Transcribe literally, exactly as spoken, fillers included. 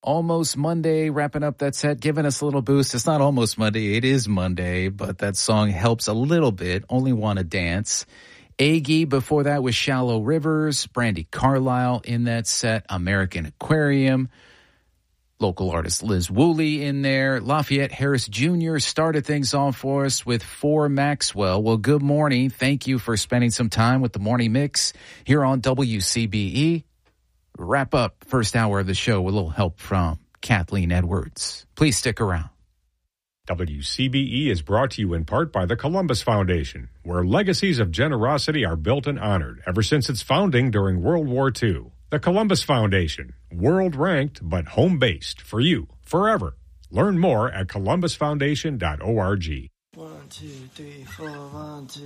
Almost Monday, wrapping up that set, giving us a little boost. It's not almost Monday, it is Monday, but that song helps a little bit. Only Wanna Dance. Aggie before that was Shallow Rivers. Brandi Carlile in that set. American Aquarium. Local artist Liz Woolley in there. Lafayette Harris Junior started things off for us with For Maxwell. Well, good morning. Thank you for spending some time with the Morning Mix here on W C B E. Wrap up first hour of the show with a little help from Kathleen Edwards. Please stick around. W C B E is brought to you in part by the Columbus Foundation, where legacies of generosity are built and honored ever since its founding during World War Two. The Columbus Foundation, world-ranked but home-based for you forever. Learn more at columbus foundation dot org. One, two, three, four, one, two.